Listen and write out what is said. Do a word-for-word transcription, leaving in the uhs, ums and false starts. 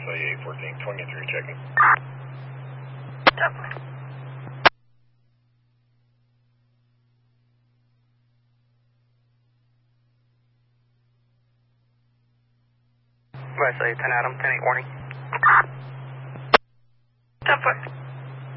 Wesley eight fourteen twenty-three checking. Definitely. Wesley ten Adam, ten eight warning. ten foot.